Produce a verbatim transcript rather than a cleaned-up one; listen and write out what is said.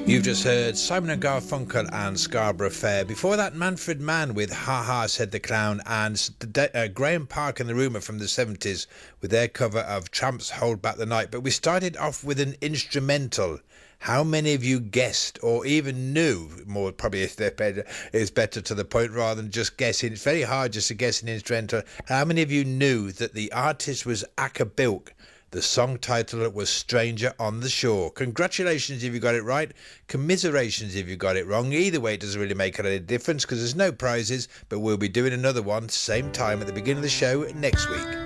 You've just heard Simon and Garfunkel and Scarborough Fair. Before that, Manfred Mann with Ha Ha Said the Clown, and uh, Graham Park and the Rumour from the seventies with their cover of Tramps Hold Back the Night. But we started off with an instrumental. How many of you guessed or even knew, more probably is better, is better to the point rather than just guessing. It's very hard just to guess an instrumental. How many of you knew that the artist was Acker Bilk? The song title was Stranger on the Shore. Congratulations if you got it right. Commiserations if you got it wrong. Either way, it doesn't really make any difference because there's no prizes, but we'll be doing another one same time at the beginning of the show next week.